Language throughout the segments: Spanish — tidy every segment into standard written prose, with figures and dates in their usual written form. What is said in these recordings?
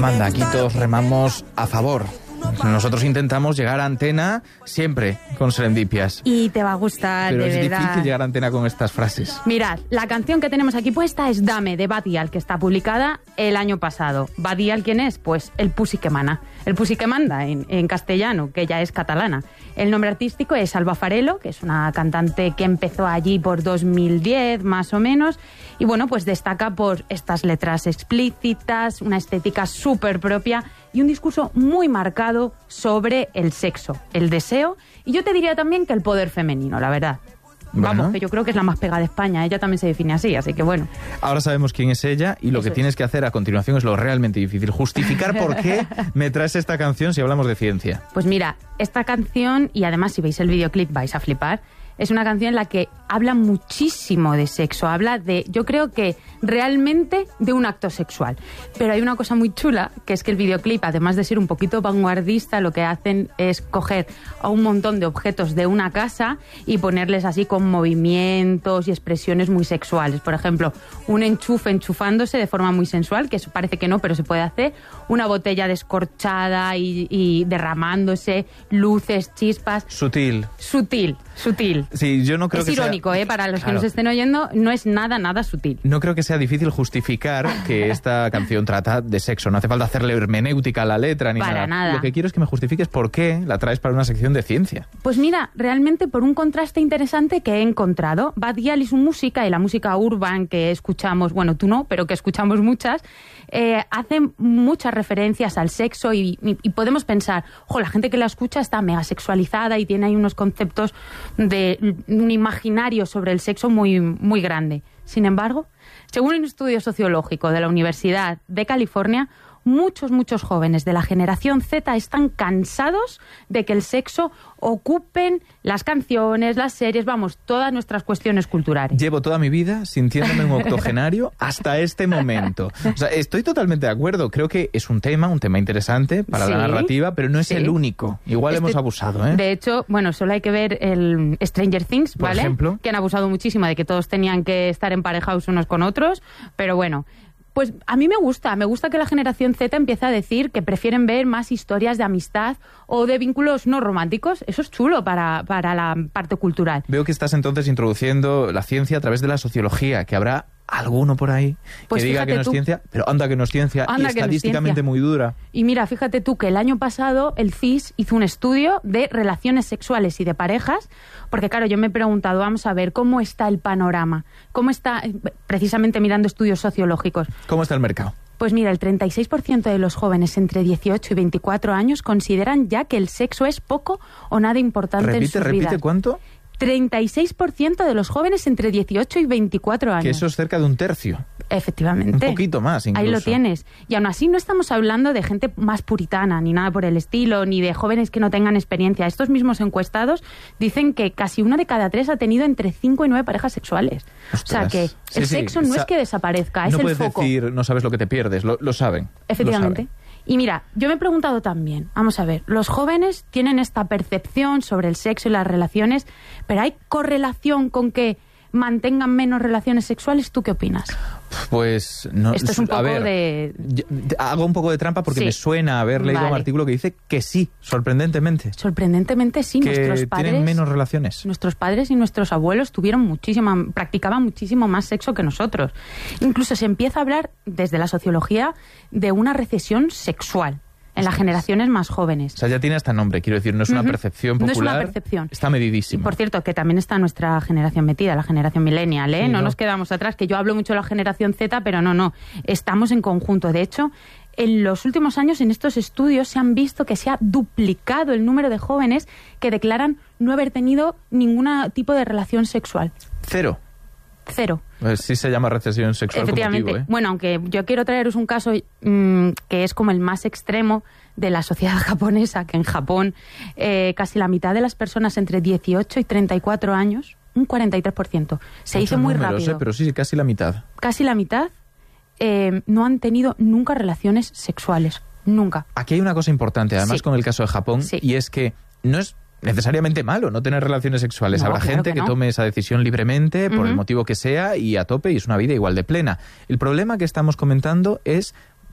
Manda, aquí todos remamos a favor. Nosotros intentamos llegar a antena siempre con Serendipias. Y te va a gustar, pero de es verdad. difícil llegar a antena con estas frases. Mirad, la canción que tenemos aquí puesta es Dame, de Badial, que está publicada el año pasado. ¿Badial quién es? Pues el Pussy que mana. El Pussy que manda en castellano, que ya es catalana. El nombre artístico es Alba Farelo, que es una cantante que empezó allí por 2010, más o menos. Y bueno, pues destaca por estas letras explícitas, una estética súper propia y un discurso muy marcado sobre el sexo, el deseo y yo te diría también que el poder femenino, la verdad. Bueno. Vamos, que yo creo que es la más pegada de España, ella también se define así que bueno. Ahora sabemos quién es ella y lo Eso que es. tienes que hacer a continuación es lo realmente difícil, justificar por qué me traes esta canción si hablamos de ciencia. Pues mira, esta canción, y además si veis el videoclip vais a flipar, es una canción en la que habla muchísimo de sexo, habla de, yo creo que realmente de un acto sexual. Pero hay una cosa muy chula, que es que el videoclip, además de ser un poquito vanguardista, lo que hacen es coger a un montón de objetos de una casa y ponerles así con movimientos y expresiones muy sexuales. Por ejemplo, un enchufe enchufándose de forma muy sensual, que eso parece que no, pero se puede hacer, una botella descorchada y derramándose, luces, chispas. Sutil. Sutil. Sí, yo no creo es que irónico, sea... para los que Claro. nos estén oyendo, no es nada sutil. No creo que sea difícil justificar que esta canción trata de sexo. No hace falta hacerle hermenéutica a la letra ni Para nada. Lo que quiero es que me justifiques por qué la traes para una sección de ciencia. Pues mira, realmente por un contraste interesante que he encontrado. Badial y su música, y la música urban que escuchamos, bueno, tú no, pero que escuchamos muchas, hacen muchas referencias al sexo y podemos pensar, la gente que la escucha está mega sexualizada y tiene ahí unos conceptos de un imaginario sobre el sexo muy, muy grande. Sin embargo, según un estudio sociológico de la Universidad de California, muchos jóvenes de la generación Z están cansados de que el sexo ocupen las canciones, las series, vamos, todas nuestras cuestiones culturales. Llevo toda mi vida sintiéndome un octogenario hasta este momento. O sea, estoy totalmente de acuerdo. Creo que es un tema interesante para Sí, la narrativa, pero no es sí. el único. Igual hemos abusado, ¿eh? De hecho, bueno, solo hay que ver el Stranger Things, Por ¿vale? ejemplo. Que han abusado muchísimo de que todos tenían que estar emparejados unos con otros, pero bueno. Pues a mí me gusta que la generación Z empiece a decir que prefieren ver más historias de amistad o de vínculos no románticos. Eso es chulo para la parte cultural. Veo que estás entonces introduciendo la ciencia a través de la sociología, que habrá alguno por ahí Pues que diga fíjate que no es tú. ciencia, pero anda que no es ciencia Anda y que no es estadísticamente ciencia. muy dura. Y mira, fíjate tú que el año pasado el CIS hizo un estudio de relaciones sexuales y de parejas, porque claro, yo me he preguntado, vamos a ver, ¿cómo está el panorama? ¿Cómo está, precisamente mirando estudios sociológicos? ¿Cómo está el mercado? Pues mira, el 36% de los jóvenes entre 18 y 24 años consideran ya que el sexo es poco o nada importante en sus vidas. Repite, ¿cuánto? 36% de los jóvenes entre 18 y 24 años. Que eso es cerca de un tercio. Efectivamente. Un poquito más, incluso. Ahí lo tienes. Y aún así no estamos hablando de gente más puritana, ni nada por el estilo, ni de jóvenes que no tengan experiencia. Estos mismos encuestados dicen que casi 1 de cada 3 ha tenido entre 5 y 9 parejas sexuales. Ostras. O sea que el sexo no es que desaparezca, es no el puedes foco. decir, no sabes lo que te pierdes, lo saben. Efectivamente. Lo saben. Y mira, yo me he preguntado también, vamos a ver, los jóvenes tienen esta percepción sobre el sexo y las relaciones, pero ¿hay correlación con que mantengan menos relaciones sexuales? ¿Tú qué opinas? Pues no. Esto es un poco a ver, de... hago un poco de trampa porque Sí. me suena haber leído un Vale. artículo que dice que sí, sorprendentemente. Sorprendentemente sí, Que nuestros padres... tienen menos relaciones. Nuestros padres y nuestros abuelos practicaban muchísimo más sexo que nosotros. Incluso se empieza a hablar desde la sociología de una recesión sexual en las generaciones más jóvenes. O sea, ya tiene hasta nombre, quiero decir, no es una percepción No es popular. una percepción. Está Y medidísimo. por cierto, que también está nuestra generación metida, la generación millennial, ¿eh? Sí, no ¿no? nos quedamos atrás, que yo hablo mucho de la generación Z, pero no. Estamos en conjunto. De hecho, en los últimos años, en estos estudios, se han visto que se ha duplicado el número de jóvenes que declaran no haber tenido ningún tipo de relación sexual. Cero. Cero. Sí se llama recesión sexual como Efectivamente. motivo, ¿eh? Bueno, aunque yo quiero traeros un caso que es como el más extremo de la sociedad japonesa, que en Japón casi la mitad de las personas entre 18 y 34 años, un 43%, se dice muy Muchos números, rápido, pero sí, casi la mitad. casi la mitad no han tenido nunca relaciones sexuales. Nunca. Aquí hay una cosa importante, además Sí. con el caso de Japón, Sí. y es que no es necesariamente malo no tener relaciones sexuales. No, Habrá claro gente que que no. tome esa decisión libremente, por el Ujú. motivo que sea, y a tope, y es una vida igual de plena. El problema que estamos comentando es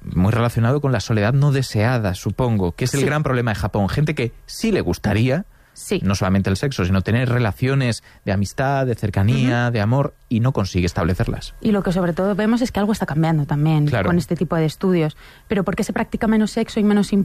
muy relacionado con la soledad no deseada, supongo, que es el gran problema de Japón. Gente que sí le gustaría, no solamente el sexo, sino tener relaciones de amistad, de cercanía, de amor, y no consigue establecerlas. Y lo que sobre todo vemos es que algo está cambiando también con este tipo de estudios. Pero ¿por qué se practica menos sexo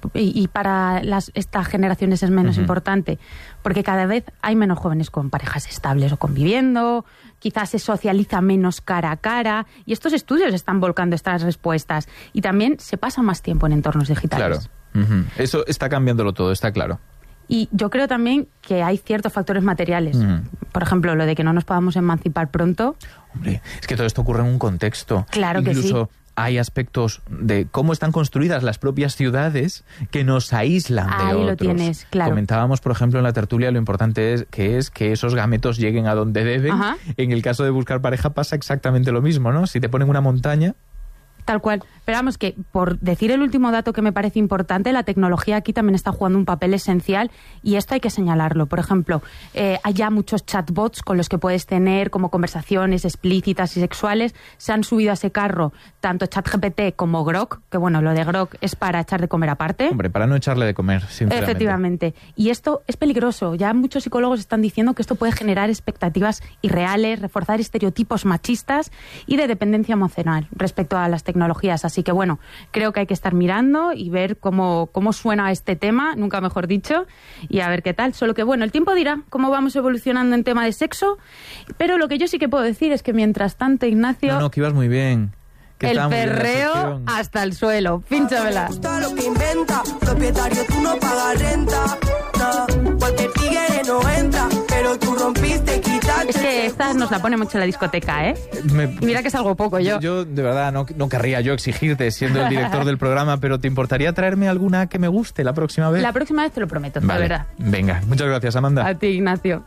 y para estas generaciones es menos importante? Porque cada vez hay menos jóvenes con parejas estables o conviviendo, quizás se socializa menos cara a cara, y estos estudios están volcando estas respuestas. Y también se pasa más tiempo en entornos digitales. Claro. Eso está cambiándolo todo, está claro. Y yo creo también que hay ciertos factores materiales. Por ejemplo, lo de que no nos podamos emancipar pronto. Hombre, es que todo esto ocurre en un contexto. Claro que sí. Incluso hay aspectos de cómo están construidas las propias ciudades que nos aíslan de otros. Ahí lo tienes, claro. Comentábamos, por ejemplo, en la tertulia lo importante es que esos gametos lleguen a donde deben. En el caso de buscar pareja pasa exactamente lo mismo, ¿no? Si te ponen una montaña... Tal cual. Pero vamos, que por decir el último dato que me parece importante, la tecnología aquí también está jugando un papel esencial y esto hay que señalarlo. Por ejemplo, hay ya muchos chatbots con los que puedes tener como conversaciones explícitas y sexuales. Se han subido a ese carro tanto ChatGPT como Grok, que bueno, lo de Grok es para echar de comer aparte. Hombre, para no echarle de comer, sinceramente. Efectivamente. Y esto es peligroso. Ya muchos psicólogos están diciendo que esto puede generar expectativas irreales, reforzar estereotipos machistas y de dependencia emocional respecto a las tecnologías. Así que bueno, creo que hay que estar mirando y ver cómo suena este tema, nunca mejor dicho, y a ver qué tal. Solo que bueno, el tiempo dirá cómo vamos evolucionando en tema de sexo, pero lo que yo sí que puedo decir es que mientras tanto, Ignacio... No, que ibas muy bien. Que el perreo hasta el suelo. Pínchamela. Me gusta lo que inventa, propietario, tú no pagas renta. No, cualquier tigre no entra, pero tú rompiste, quitaste. Es que esta nos la pone mucho en la discoteca, ¿eh? Y mira que salgo poco yo. Yo, de verdad, no querría yo exigirte siendo el director del programa, pero ¿te importaría traerme alguna que me guste la próxima vez? La próxima vez te lo prometo, vale. de verdad. Venga, muchas gracias, Amanda. A ti, Ignacio.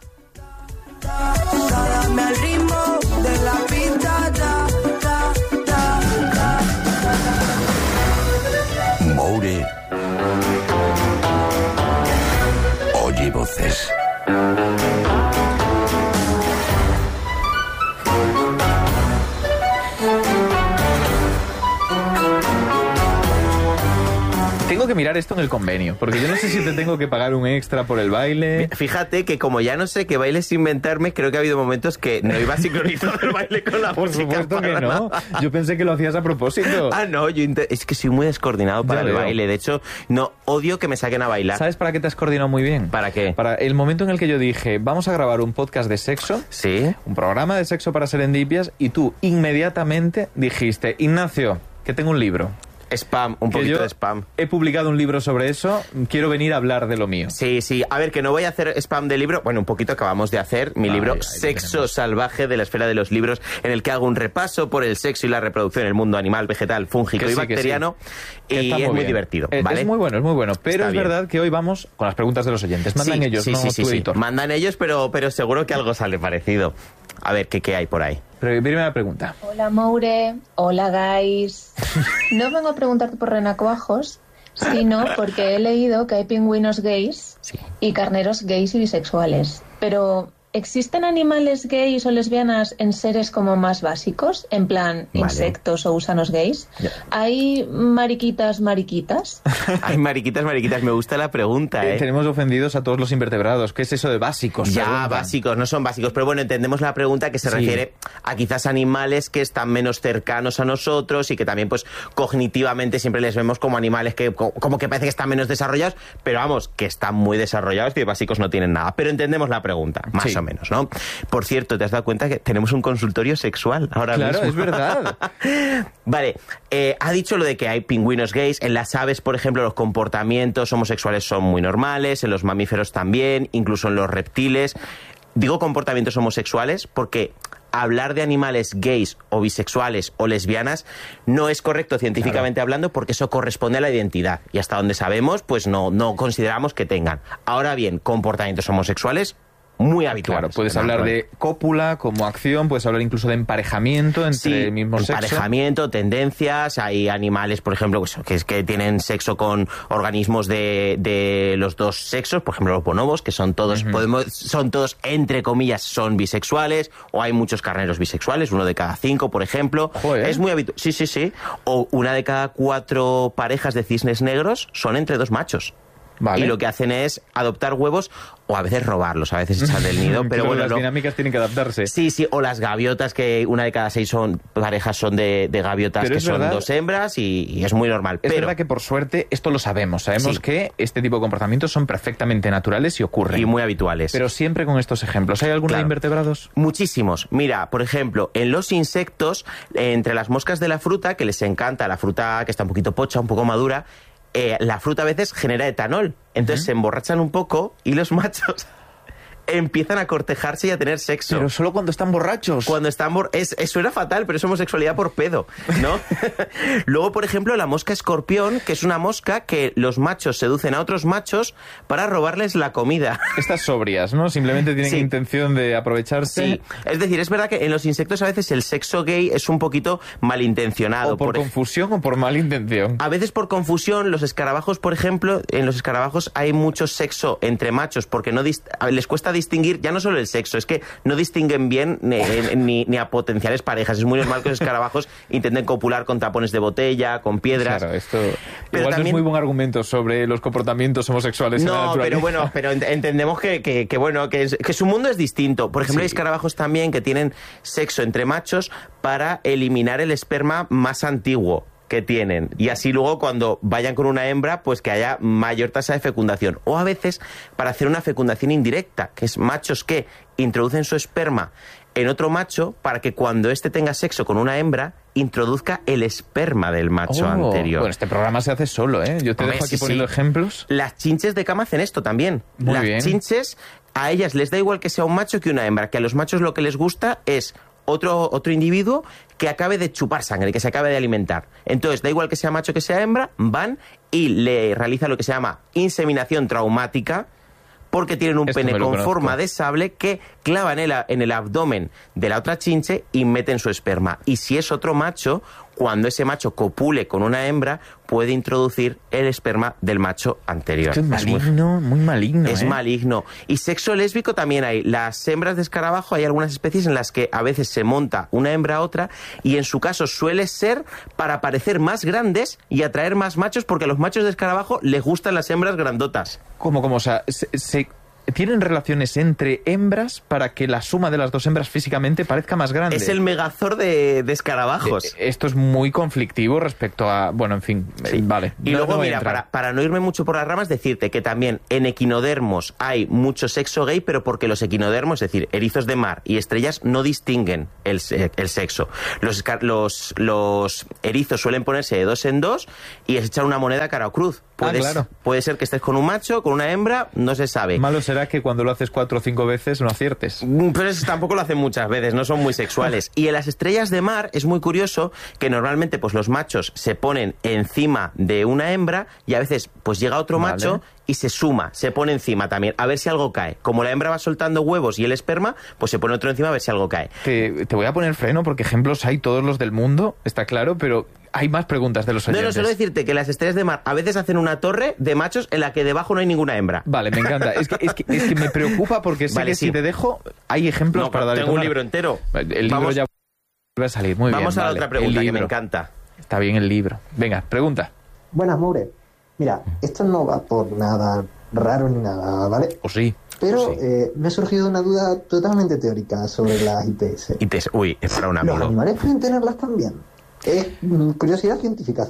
Dame al ritmo de la pista, Moure oye voces. Tengo que mirar esto en el convenio, porque yo no sé si te tengo que pagar un extra por el baile. Fíjate que como ya no sé qué bailes inventarme, creo que ha habido momentos que no iba sincronizado el baile con la Por música. supuesto que no. Yo pensé que lo hacías a propósito. No, es que soy muy descoordinado para el baile. De hecho, no odio que me saquen a bailar. ¿Sabes para qué te has coordinado muy bien? ¿Para qué? Para el momento en el que yo dije, vamos a grabar un podcast de sexo. Sí. Un programa de sexo para serendipias, y tú inmediatamente dijiste, Ignacio, que tengo un libro. Spam, un poquito de spam. He publicado un libro sobre eso, quiero venir a hablar de lo mío. Sí, sí. A ver, que no voy a hacer spam de libro. Bueno, un poquito acabamos de hacer mi libro Sexo Salvaje de la Esfera de los Libros, en el que hago un repaso por el sexo y la reproducción en el mundo animal, vegetal, fúngico y bacteriano. Y es muy divertido, ¿vale? Es muy bueno. Pero es verdad que hoy vamos con las preguntas de los oyentes. Mandan ellos, no tu editor. Mandan ellos, pero seguro que algo sale parecido. A ver, ¿qué hay por ahí? Primera pregunta. Hola, Moure. Hola, guys. No vengo a preguntarte por renacuajos, sino porque he leído que hay pingüinos gays y carneros gays y bisexuales. Pero, ¿existen animales gays o lesbianas en seres como más básicos? En plan, insectos o gusanos gays. ¿Hay mariquitas? Hay mariquitas. Me gusta la pregunta, ¿eh? Tenemos ofendidos a todos los invertebrados. ¿Qué es eso de básicos? Ya, preguntan. básicos, no son básicos. Pero bueno, entendemos la pregunta, que se refiere a quizás animales que están menos cercanos a nosotros y que también, pues, cognitivamente siempre les vemos como animales que como que parece que están menos desarrollados, pero vamos, que están muy desarrollados y de básicos no tienen nada. Pero entendemos la pregunta, más o menos, ¿no? Por cierto, ¿te has dado cuenta que tenemos un consultorio sexual ahora mismo? Claro, es verdad. Vale, ha dicho lo de que hay pingüinos gays. En las aves, por ejemplo, los comportamientos homosexuales son muy normales, en los mamíferos también, incluso en los reptiles. Digo comportamientos homosexuales porque hablar de animales gays o bisexuales o lesbianas no es correcto científicamente hablando, porque eso corresponde a la identidad. Y hasta donde sabemos, pues no consideramos que tengan. Ahora bien, comportamientos homosexuales, muy habituales. Claro, puedes hablar de cópula como acción, puedes hablar incluso de emparejamiento entre el mismo sexo. Emparejamiento, tendencias, hay animales, por ejemplo, que tienen sexo con organismos de los dos sexos, por ejemplo los bonobos, que son todos, son todos entre comillas, son bisexuales, o hay muchos carneros bisexuales, 1 de cada 5, por ejemplo. Joder. Es muy habitual. Sí. O 1 de cada 4 parejas de cisnes negros son entre 2 machos. Vale. Y lo que hacen es adoptar huevos o a veces robarlos, a veces echar del nido. Pero bueno, las dinámicas tienen que adaptarse. Sí, o las gaviotas, que 1 de cada 6 parejas son de gaviotas, pero que son verdad, 2 hembras y es muy normal. Es verdad que por suerte esto lo sabemos. Sabemos que este tipo de comportamientos son perfectamente naturales y ocurren. Y muy habituales. Pero siempre con estos ejemplos. ¿Hay alguno de invertebrados? Muchísimos. Mira, por ejemplo, en los insectos, entre las moscas de la fruta, que les encanta la fruta que está un poquito pocha, un poco madura, la fruta a veces genera etanol. Entonces se emborrachan un poco y los machos empiezan a cortejarse y a tener sexo. Pero solo cuando están borrachos. Cuando están suena fatal, pero es homosexualidad por pedo, ¿no? Luego, por ejemplo, la mosca escorpión, que es una mosca que los machos seducen a otros machos para robarles la comida. Estas sobrias, ¿no? Simplemente tienen intención de aprovecharse. Sí, es decir, es verdad que en los insectos a veces el sexo gay es un poquito malintencionado. O por confusión o por malintención. A veces por confusión. Los escarabajos, por ejemplo, en los escarabajos hay mucho sexo entre machos porque les cuesta distinguir ya no solo el sexo, es que no distinguen bien ni a potenciales parejas. Es muy normal que los escarabajos intenten copular con tapones de botella, con piedras. Claro, esto pero igual también no es muy buen argumento sobre los comportamientos homosexuales. No, pero entendemos que su mundo es distinto. Por ejemplo, hay escarabajos también que tienen sexo entre machos para eliminar el esperma más antiguo que tienen, y así luego cuando vayan con una hembra, pues que haya mayor tasa de fecundación. O a veces para hacer una fecundación indirecta, que es machos que introducen su esperma en otro macho para que cuando éste tenga sexo con una hembra introduzca el esperma del macho anterior. Bueno, este programa se hace solo, ¿eh? Yo te dejo aquí poniendo ejemplos. Las chinches de cama hacen esto también. Muy bien. Las chinches, a ellas les da igual que sea un macho que una hembra, que a los machos lo que les gusta es otro individuo que acabe de chupar sangre, que se acabe de alimentar. Entonces, da igual que sea macho que sea hembra, van y le realizan lo que se llama inseminación traumática, porque tienen un pene con forma de sable que clavan en el abdomen de la otra chinche y meten su esperma. Y si es otro macho, cuando ese macho copule con una hembra, puede introducir el esperma del macho anterior. Esto es maligno, muy maligno. Es maligno. Y sexo lésbico también hay. Las hembras de escarabajo, hay algunas especies en las que a veces se monta una hembra a otra, y en su caso suele ser para parecer más grandes y atraer más machos, porque a los machos de escarabajo les gustan las hembras grandotas. ¿Cómo? O sea, tienen relaciones entre hembras para que la suma de las dos hembras físicamente parezca más grande. Es el megazord de escarabajos. Esto es muy conflictivo respecto a... Bueno, en fin, vale. Y luego, mira, para no irme mucho por las ramas, decirte que también en equinodermos hay mucho sexo gay, pero porque los equinodermos, es decir, erizos de mar y estrellas, no distinguen el sexo. Los erizos suelen ponerse de 2 en 2 y es echar una moneda cara o cruz. Puede ser que estés con un macho, con una hembra, no se sabe. Malo será que cuando lo haces 4 o 5 veces no aciertes. Pero eso tampoco lo hacen muchas veces, no son muy sexuales. Y en las estrellas de mar es muy curioso que normalmente pues los machos se ponen encima de una hembra y a veces pues llega otro macho y se suma, se pone encima también, a ver si algo cae. Como la hembra va soltando huevos y el esperma, pues se pone otro encima a ver si algo cae. Te voy a poner freno porque ejemplos hay todos los del mundo, está claro, pero hay más preguntas de los oyentes. No, solo decirte que las estrellas de mar a veces hacen una torre de machos en la que debajo no hay ninguna hembra. Vale, me encanta. Es que me preocupa porque sé que si te dejo, hay ejemplos para dar. Tengo un libro entero. El libro ya vuelve a salir. Muy bien. Vamos a la otra pregunta que me encanta. Está bien el libro. Venga, pregunta. Buenas, Moure. Mira, esto no va por nada raro ni nada, ¿vale? ¿O sí? Pero me ha surgido una duda totalmente teórica sobre las ITS. ITS, uy, es para un amigo. ¿Los animales pueden tenerlas también? Es curiosidad científica,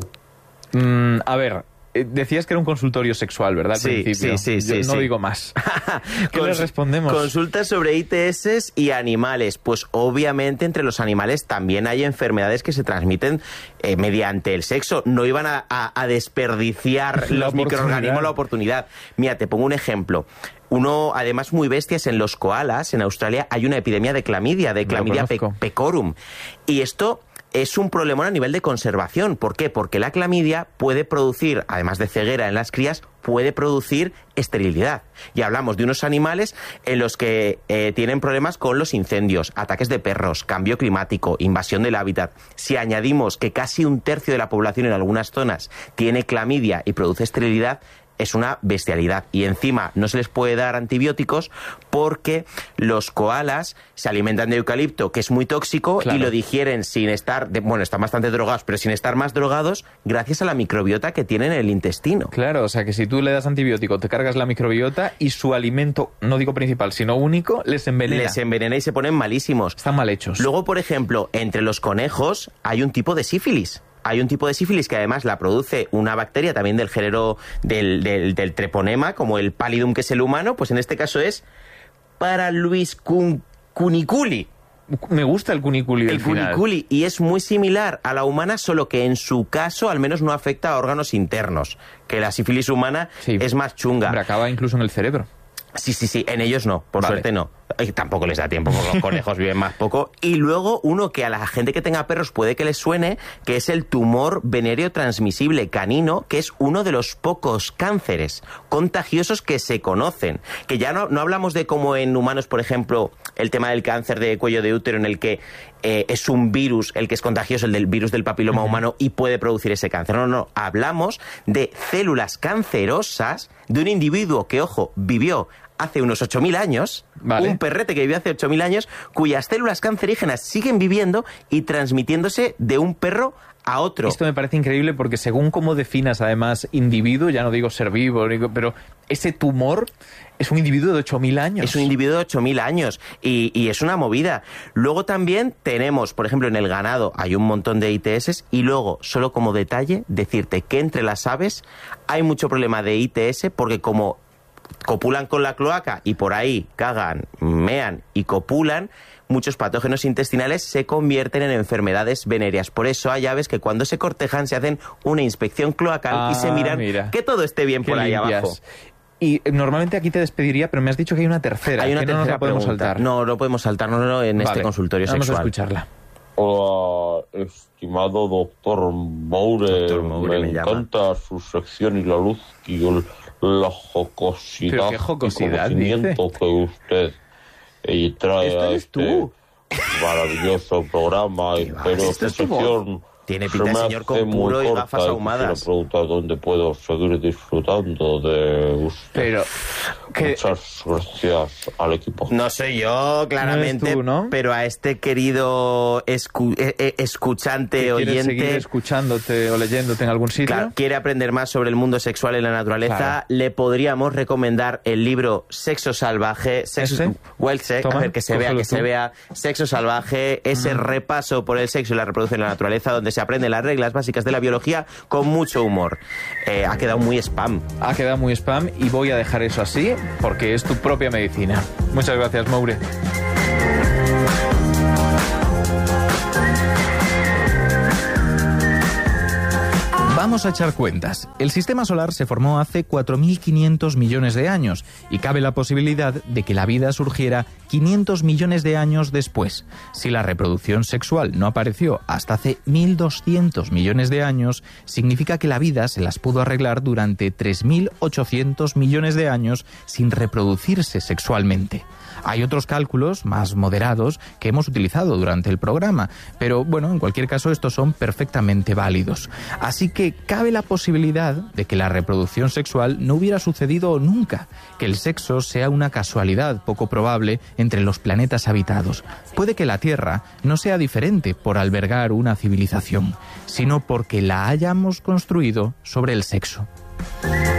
100%. A ver, decías que era un consultorio sexual, ¿verdad? Al principio. Sí. Yo no digo más. ¿Qué les respondemos? Consultas sobre ITS y animales. Pues obviamente entre los animales también hay enfermedades que se transmiten mediante el sexo. No iban a desperdiciar los microorganismos la oportunidad. Mira, te pongo un ejemplo. Uno, además, muy bestias, en los koalas, en Australia, hay una epidemia de clamidia pecorum. Y esto es un problemón a nivel de conservación. ¿Por qué? Porque la clamidia puede producir, además de ceguera en las crías, puede producir esterilidad. Y hablamos de unos animales en los que tienen problemas con los incendios, ataques de perros, cambio climático, invasión del hábitat. Si añadimos que casi 1/3 de la población en algunas zonas tiene clamidia y produce esterilidad, es una bestialidad. Y encima no se les puede dar antibióticos porque los koalas se alimentan de eucalipto, que es muy tóxico, claro, y lo digieren sin estar, están bastante drogados, pero sin estar más drogados gracias a la microbiota que tienen en el intestino. Claro, o sea que si tú le das antibiótico, te cargas la microbiota y su alimento, no digo principal, sino único, les envenena. Les envenena y se ponen malísimos. Están mal hechos. Luego, por ejemplo, entre los conejos hay un tipo de sífilis. Hay un tipo de sífilis que además la produce una bacteria también del género del treponema, como el pallidum, que es el humano, pues en este caso es Paraluis cuniculi. Me gusta el cuniculi del final. El cuniculi, y es muy similar a la humana, solo que en su caso al menos no afecta a órganos internos, que la sífilis humana es más chunga. Pero acaba incluso en el cerebro. Sí, en ellos no, por suerte no. Y tampoco les da tiempo porque los conejos viven más poco. Y luego uno que a la gente que tenga perros puede que les suene, que es el tumor venéreo transmisible canino, que es uno de los pocos cánceres contagiosos que se conocen. Que ya no hablamos de como en humanos, por ejemplo, el tema del cáncer de cuello de útero, en el que es un virus el que es contagioso, el del virus del papiloma humano, y puede producir ese cáncer. No, hablamos de células cancerosas de un individuo que, ojo, vivió hace unos 8.000 años, un perrete que vivió hace 8.000 años, cuyas células cancerígenas siguen viviendo y transmitiéndose de un perro a otro. Esto me parece increíble porque según cómo definas además individuo, ya no digo ser vivo, pero ese tumor es un individuo de 8.000 años. Es un individuo de 8.000 años y es una movida. Luego también tenemos, por ejemplo, en el ganado hay un montón de ITS, y luego, solo como detalle, decirte que entre las aves hay mucho problema de ITS porque como copulan con la cloaca y por ahí cagan, mean y copulan, muchos patógenos intestinales se convierten en enfermedades venéreas. Por eso hay aves que cuando se cortejan se hacen una inspección cloacal y se miran que todo esté bien por ahí abajo. Y normalmente aquí te despediría, pero me has dicho que hay una tercera. Hay una tercera, no la podemos saltar. No podemos saltarnos en este consultorio sexual. Vamos a escucharla. Hola, estimado doctor Moure. Me encanta su sección y la luz y la jocosidad. ¿Pero qué jocosidad, y conocimiento que usted trae a este maravilloso programa. Pero esta sección tiene pinta de señor con puro y gafas ahumadas. Quiero preguntar dónde puedo seguir disfrutando de usted. Pero muchas gracias al equipo. No sé yo, claramente, no eres tú, ¿no? Pero a este querido escuchante, oyente... ¿Quieres seguir escuchándote o leyéndote en algún sitio? Claro, quiere aprender más sobre el mundo sexual en la naturaleza. Claro. Le podríamos recomendar el libro Sexo Salvaje, Wild Sex, a ver, que se vea Sexo Salvaje, ese repaso por el sexo y la reproducción en la naturaleza, donde se aprenden las reglas básicas de la biología con mucho humor. Ha quedado muy spam. Ha quedado muy spam y voy a dejar eso así porque es tu propia medicina. Muchas gracias, Moure. Vamos a echar cuentas. El sistema solar se formó hace 4.500 millones de años y cabe la posibilidad de que la vida surgiera 500 millones de años después. Si la reproducción sexual no apareció hasta hace 1.200 millones de años, significa que la vida se las pudo arreglar durante 3.800 millones de años sin reproducirse sexualmente. Hay otros cálculos más moderados que hemos utilizado durante el programa, pero bueno, en cualquier caso estos son perfectamente válidos. Así que cabe la posibilidad de que la reproducción sexual no hubiera sucedido nunca, que el sexo sea una casualidad poco probable entre los planetas habitados. Puede que la Tierra no sea diferente por albergar una civilización, sino porque la hayamos construido sobre el sexo.